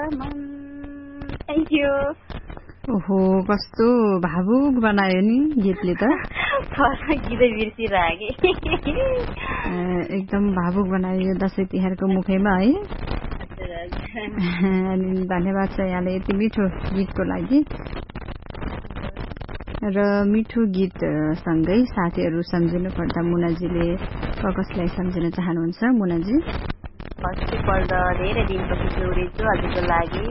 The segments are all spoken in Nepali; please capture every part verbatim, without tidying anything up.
मन। Thank you. ओहो कस्तो भावुक बनायो नि गीतले त। गीतै बिर्सिरहेको एकदम भावुक बनायो दसैँ तिहारको मुखैमा है। अनि धन्यवाद छ यहाँले यति मिठो गीतको लागि। र मिठो गीत सँगै साथीहरू सम्झिनु पर्दा मुनाजीले कसलाई सम्झिन चाहनुहुन्छ? मुनाजी फर्स्टपल्ट धेरै दिनपछि जोडेछु हजुरको लागि।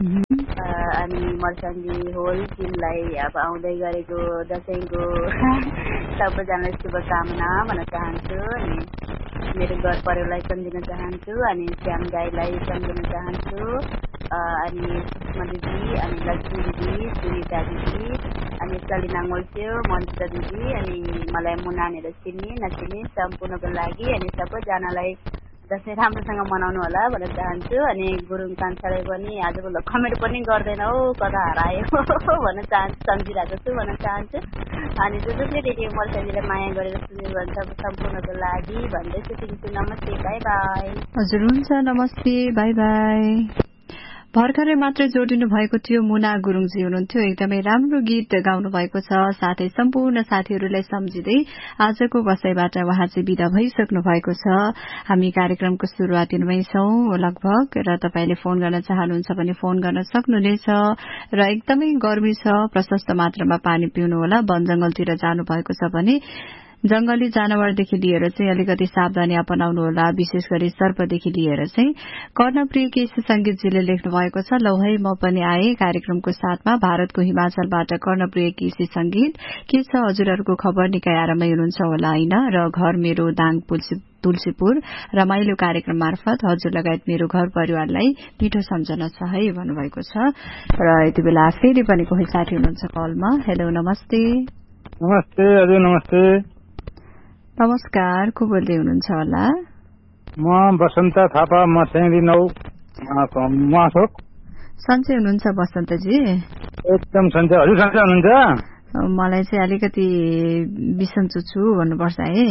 अनि मर्सन्जी होल टिमलाई अब आउँदै गरेको दसैँको सबैजनालाई शुभकामना भन्न चाहन्छु। अनि मेरो घर परिवारलाई सम्झिन चाहन्छु। अनि श्याम दाईलाई सम्झिन चाहन्छु। अनि सुषमा दिदी अनि लक्ष्मी दिदी सुनिता दिदी अनि सलिना मोल्स्यो मन्त्रा दिदी अनि मलाई मुनानीहरू चिन्ने नचिन्ने सम्पूर्णको लागि अनि सबैजनालाई दसैँ राम्रोसँग मनाउनु होला भन्न चाहन्छु। अनि गुरुङ कान्छालाई पनि आजको कमेन्ट पनि गर्दैन हो कता हरायो भन्न चाहन्छु, सम्झिरहेको छु भन्न चाहन्छु। अनि जो जसले रेडियो मर्सन्जीलाई माया गरेर सुनिरहन्छ सम्पूर्णको लागि भन्दै सुटिन्छु। नमस्ते, बाई बाई। हजुर हुन्छ, नमस्ते, बाई बाई। भर्खरै मात्रै जोडिनु भएको थियो मुना गुरुङजी हुनुहुन्थ्यो। एकदमै राम्रो गीत गाउनु भएको छ। साथै सम्पूर्ण साथीहरूलाई सम्झिँदै आजको बसाइबाट उहाँ चाहिँ विदा भइसक्नु भएको छ। हामी कार्यक्रमको सुरुवातीमै छौं लगभग र तपाईले फोन गर्न चाहनुहुन्छ भने फोन गर्न सक्नुहुनेछ। र एकदमै गर्मी छ, प्रशस्त मात्रामा पानी पिउनु होला। वन जंगलतिर जानु भएको छ भने जंगली जानवरदेखि लिएर चाहिँ अलिकति सावधानी अपनाउनु होला। विशेष गरी सर्पदेखि लिएर चाहिँ। कर्णप्रिय केसी संगीतजीले लेख्नु भएको छ, लौ है म पनि आए कार्यक्रमको साथमा भारतको हिमाचलबाट कर्णप्रिय केसी संगीत। के छ हजुरहरूको खबर? निकै आरामै हुनुहुन्छ होला हैन? र घर मेरो दाङ तुलसीपुर रमाइलो कार्यक्रम मार्फत हजुर लगायत मेरो घर परिवारलाई मिठो सम्झना छ है भन्नुभएको छ। र यति बेला फेरि पनि कोही साथी हुनुहुन्छ कलमा। हेलो, नमस्ते। नमस्ते हजुर। नमस्ते, नमस्कार। को बोल्दै हुनुहुन्छ होला? म बसन्त थापा मसेङ्गी नौ मासोक। सन्चै हुनुहुन्छ बसन्तजी? एकदम सन्चै। हजुर सन्चै हुनुहुन्छ? मलाई चाहिँ अलिकति बिसन्चो छु भन्नुपर्छ है।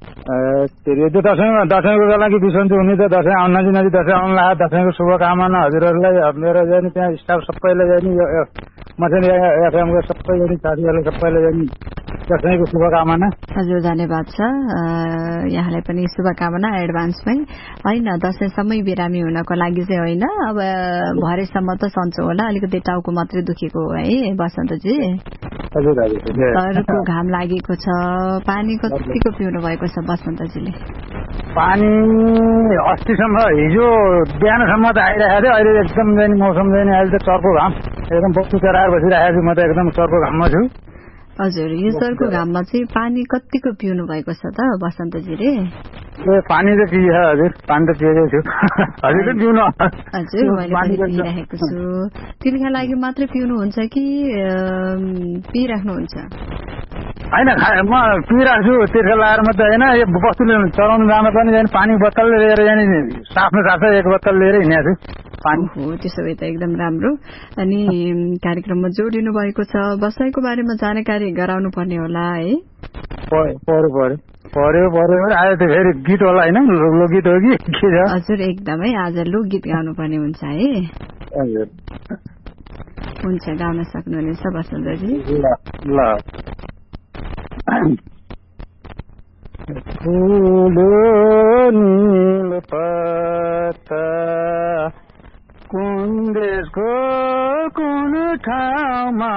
दसैँ दसैँको लागि बिसन्चो हुने त दसैँ आउन नजिक नजिक दसैँ आउनु लाग्यो। दसैँको शुभकामना हजुरहरूलाई, मेरो जाने त्यहाँ स्टाफ सबैलाई जाने मसेङ्गी एफएमको सबै जाने साथीहरूलाई सबैलाई जाने दसैँको शुभकामना। हजुर धन्यवाद छ यहाँलाई पनि शुभकामना एडभान्समै। होइन दसैँसम्मै बिरामी हुनको लागि चाहिँ होइन, अब भरेसम्म त सन्चो होला। अलिकति टाउको मात्रै दुखेको हो है बसन्तजी? हजुर हजुर। घरको घाम लागेको छ। पानी कतिको पिउनु भएको छ बसन्तजीले? पानी अस्तिसम्म हिजो बिहानसम्म त आइरहेको थियो। अहिले एकदम जाने मौसम जाने अहिले त चर्को घाम एकदम बस्ती चराएर बसिरहेको छु। म त एकदम चर्को घाममा छु। हजुर, यो चर्को घाममा चाहिँ पानी कतिको पिउनु भएको छ त बसन्तजीले? ए पानी त पिए हजुर, पानी त पिएकै छु। हजुर त पिउनु? हजुर मैले पनि पिइरहेको छु। तिमीका लागि मात्रै पिउनुहुन्छ कि पिइराख्नुहुन्छ? होइन म पिइरहेको छु। तिर्खा लगाएर मात्रै होइन, यो बस्तुले चलाउनु जाँदा पनि जाने पानी बोतल लिएर जाने साफ्नो साफ्नो एक बोतल लिएर हिँडेको छु पानी। हो त्यसो भए त एकदम राम्रो। अनि कार्यक्रममा जोडिनु भएको छ, बसाइको बारेमा जानकारी गराउनु पर्ने होला है? पर्यो पर्यो पर्यो पर्यो आज त फेरि गीत होला होइन? लोकगीत हो कि के छ? हजुर एकदमै आज लोकगीत गाउनु पर्ने हुन्छ है? हजुर हुन्छ, गाउन सक्नुहुनेछ बसन्तजी। ल फुलो नील पत्ता कुन देशको कुन ठाउँमा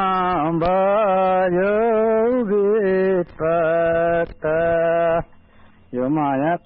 भयो पत्ता यो माया